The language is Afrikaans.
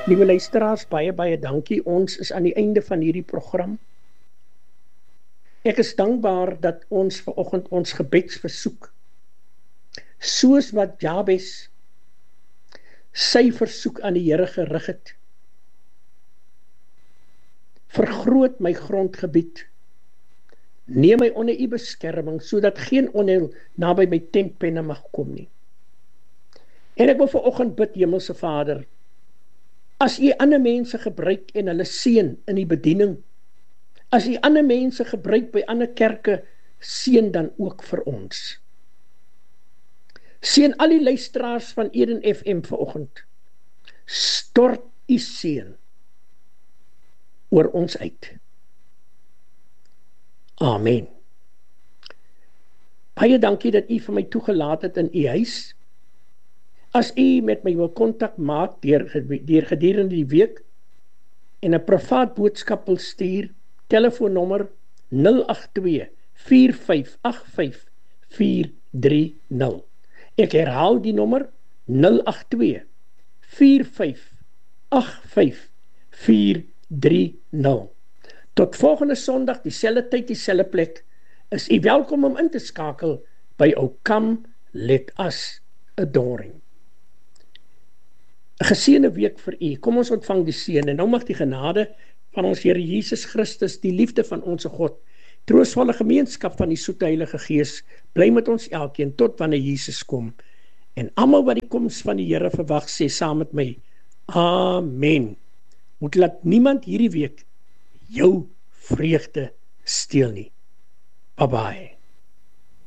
Liewe luisteraars, baie dankie. Ons is aan die einde van hierdie program. Ek is dankbaar dat ons vanoggend ons gebedsversoek, soos wat Jabes sy versoek aan die Here gerig het. Vergroot my grondgebied. Neem my onder u beskerming, sodat geen onheil naby my tentpenne mag kom nie. En ek wil vanoggend bid, Hemelse Vader, as u ander mense gebruik en hulle seën in die bediening, as u ander mense gebruik by ander kerke, seën dan ook vir ons. Seën al die luisteraars van Eden FM vanoggend. Stort u seën oor ons uit. Amen. Baie dankie dat u vir my toegelaat het in u huis. As u met my wil kontak maak deur gedurende die week en 'n privaat boodskap wil stuur, telefoonnommer 082 4585 430. Ek herhaal die nommer 082 4585 430. Tot volgende Sondag, dieselfde tyd, dieselfde plek, is u welkom om in te skakel by O Come Let Us Adore Him. 'n Geseënde week vir u. Kom ons ontvang die seën en nou mag die genade van ons Here Jesus Christus, die liefde van ons God, troostvolle gemeenskap van die soete Heilige Gees, bly met ons elkeen tot wanneer Jesus kom. En almal wat die koms van die Here verwag, sê saam met my, Amen. Moet laat niemand hierdie week jou vreugde steel nie. Bye bye.